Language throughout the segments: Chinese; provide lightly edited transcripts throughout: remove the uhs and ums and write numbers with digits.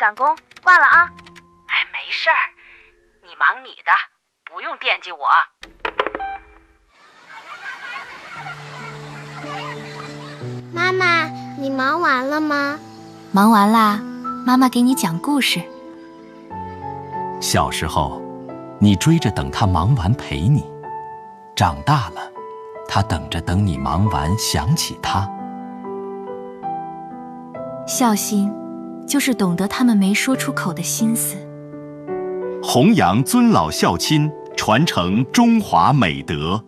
赶工，挂了啊。 哎，没事儿，你忙你的，不用惦记我。 妈妈，你忙完了吗？ 忙完啦，妈妈给你讲故事。 小时候，你追着等他忙完陪你；长大了，他等着等你忙完想起他。 孝心，就是懂得他们没说出口的心思。 弘扬尊老孝亲，传承中华美德。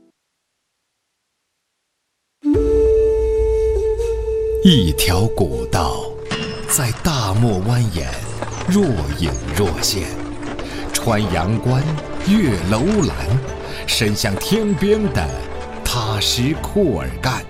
一条古道，在大漠蜿蜒，若隐若现，穿阳关，越楼兰，伸向天边的踏实库尔干。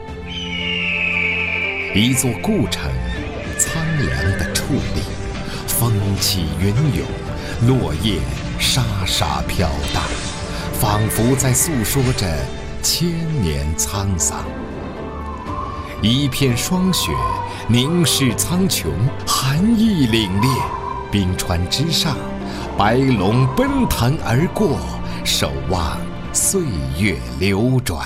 一座故城，苍凉的矗立，风起云涌，落叶沙沙飘荡，仿佛在诉说着千年沧桑。一片霜雪凝视苍穹，寒意凛冽，冰川之上，白龙奔腾而过，守望岁月流转。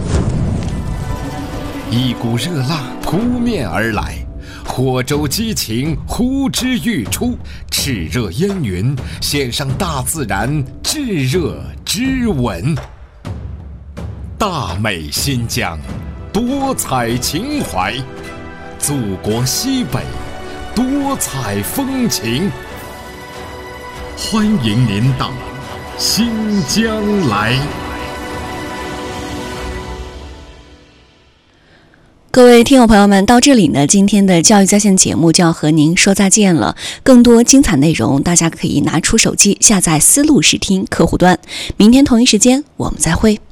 一股热浪扑面而来，火舟激情呼之欲出，炽热烟云献上大自然炙热之吻。大美新疆，多彩情怀，祖国西北，多彩风情。欢迎您到新疆来。 各位听友朋友们，到这里呢，今天的教育在线节目就要和您说再见了。更多精彩内容，大家可以拿出手机下载思路视听客户端。明天同一时间我们再会。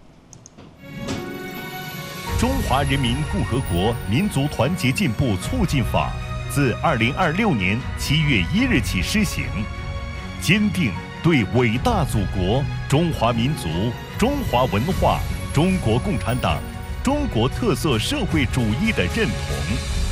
中华人民共和国民族团结进步促进法自2026年7月1日起施行，坚定对伟大祖国、中华民族、中华文化、中国共产党、中国特色社会主义的认同。